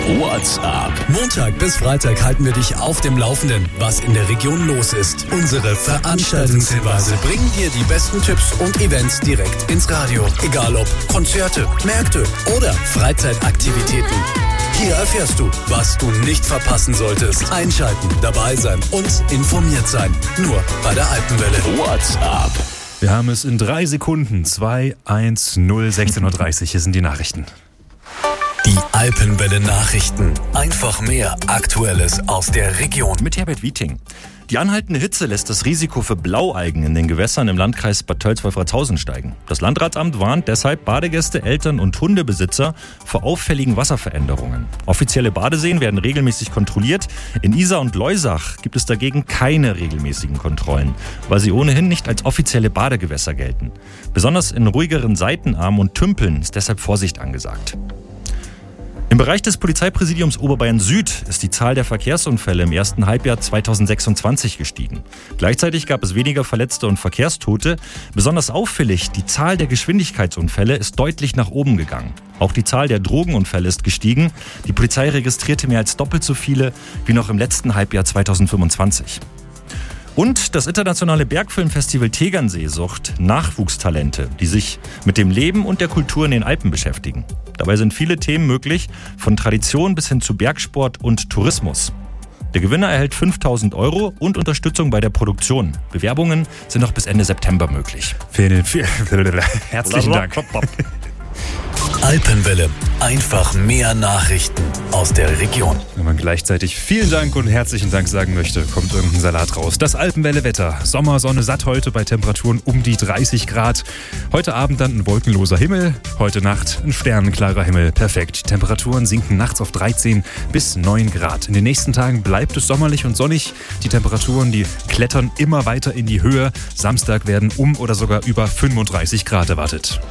What's up? Montag bis Freitag halten wir dich auf dem Laufenden, was in der Region los ist. Unsere Veranstaltungshinweise bringen dir die besten Tipps und Events direkt ins Radio. Egal ob Konzerte, Märkte oder Freizeitaktivitäten. Hier erfährst du, was du nicht verpassen solltest. Einschalten, dabei sein und informiert sein. Nur bei der Alpenwelle. What's up? Wir haben es in 3 Sekunden. 2, 1, 0, 16.30 Uhr. Hier sind die Nachrichten. Die Alpenwelle Nachrichten. Einfach mehr Aktuelles aus der Region. Mit Herbert Wieting. Die anhaltende Hitze lässt das Risiko für Blaualgen in den Gewässern im Landkreis Bad Tölz-Wolfratshausen steigen. Das Landratsamt warnt deshalb Badegäste, Eltern und Hundebesitzer vor auffälligen Wasserveränderungen. Offizielle Badeseen werden regelmäßig kontrolliert. In Isar und Loisach gibt es dagegen keine regelmäßigen Kontrollen, weil sie ohnehin nicht als offizielle Badegewässer gelten. Besonders in ruhigeren Seitenarmen und Tümpeln ist deshalb Vorsicht angesagt. Im Bereich des Polizeipräsidiums Oberbayern Süd ist die Zahl der Verkehrsunfälle im ersten Halbjahr 2026 gestiegen. Gleichzeitig gab es weniger Verletzte und Verkehrstote. Besonders auffällig, die Zahl der Geschwindigkeitsunfälle ist deutlich nach oben gegangen. Auch die Zahl der Drogenunfälle ist gestiegen. Die Polizei registrierte mehr als doppelt so viele wie noch im letzten Halbjahr 2025. Und das internationale Bergfilmfestival Tegernsee sucht Nachwuchstalente, die sich mit dem Leben und der Kultur in den Alpen beschäftigen. Dabei sind viele Themen möglich, von Tradition bis hin zu Bergsport und Tourismus. Der Gewinner erhält 5.000 € und Unterstützung bei der Produktion. Bewerbungen sind noch bis Ende September möglich. Herzlichen Dank. Alpenwelle. Einfach mehr Nachrichten aus der Region. Wenn man gleichzeitig vielen Dank und herzlichen Dank sagen möchte, kommt irgendein Salat raus. Das Alpenwelle-Wetter. Sommer, Sonne satt heute bei Temperaturen um die 30 Grad. Heute Abend dann ein wolkenloser Himmel. Heute Nacht ein sternenklarer Himmel. Perfekt. Die Temperaturen sinken nachts auf 13 bis 9 Grad. In den nächsten Tagen bleibt es sommerlich und sonnig. Die Temperaturen, die klettern immer weiter in die Höhe. Samstag werden oder sogar über 35 Grad erwartet.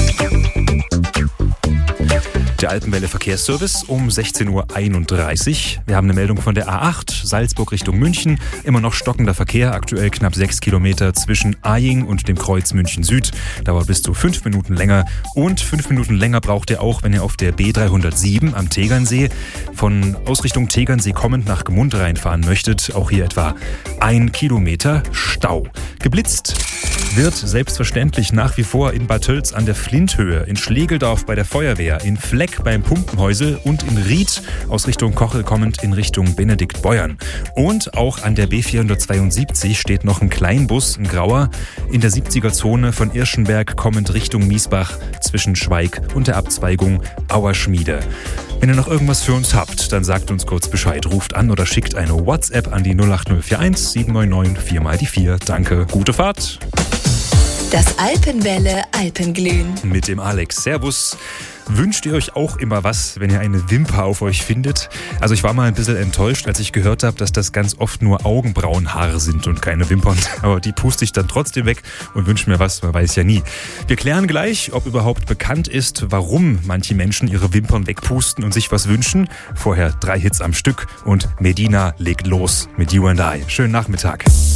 Der Alpenwelle Verkehrsservice um 16.31 Uhr. Wir haben eine Meldung von der A8, Salzburg Richtung München. Immer noch stockender Verkehr, aktuell knapp 6 Kilometer zwischen Aying und dem Kreuz München Süd. Dauert bis zu 5 Minuten länger. Und 5 Minuten länger braucht ihr auch, wenn ihr auf der B307 am Tegernsee von Ausrichtung Tegernsee kommend nach Gmund reinfahren möchtet. Auch hier etwa 1 Kilometer Stau. Geblitzt wird selbstverständlich nach wie vor in Bad Tölz an der Flinthöhe, in Schlegeldorf bei der Feuerwehr, in Fleck beim Pumpenhäusel und in Ried aus Richtung Kochel kommend in Richtung Benediktbeuern. Und auch an der B472 steht noch ein Kleinbus, ein grauer, in der 70er-Zone von Irschenberg kommend Richtung Miesbach zwischen Schweig und der Abzweigung Auerschmiede. Wenn ihr noch irgendwas für uns habt, dann sagt uns kurz Bescheid. Ruft an oder schickt eine WhatsApp an die 08041 799 4x4. Danke, gute Fahrt. Das Alpenwelle Alpenglühen. Mit dem Alex. Servus. Wünscht ihr euch auch immer was, wenn ihr eine Wimper auf euch findet? Also ich war mal ein bisschen enttäuscht, als ich gehört habe, dass das ganz oft nur Augenbrauenhaare sind und keine Wimpern. Aber die puste ich dann trotzdem weg und wünsche mir was, man weiß ja nie. Wir klären gleich, ob überhaupt bekannt ist, warum manche Menschen ihre Wimpern wegpusten und sich was wünschen. Vorher 3 Hits am Stück und Medina legt los mit You and I. Schönen Nachmittag.